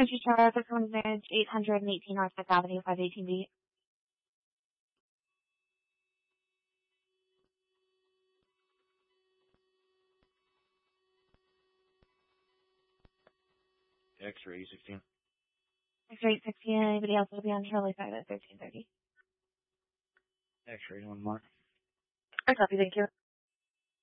Country Tower, this one's managed 818 North Fifth Avenue, 518B. X-ray 816. X-ray 816, anybody else will be on Hurley 5 at 1330. X-ray 1 more. I copy, thank you.